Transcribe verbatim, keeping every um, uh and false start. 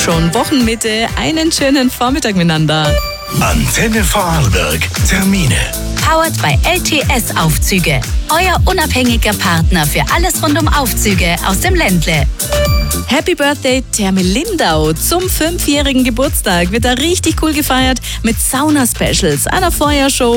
schon Wochenmitte. Einen schönen Vormittag miteinander. Antenne Vorarlberg. Termine. Powered by L T S Aufzüge. Euer unabhängiger Partner für alles rund um Aufzüge aus dem Ländle. Happy Birthday Termelindau. Zum fünfjährigen Geburtstag wird da richtig cool gefeiert mit Sauna-Specials, einer Feuershow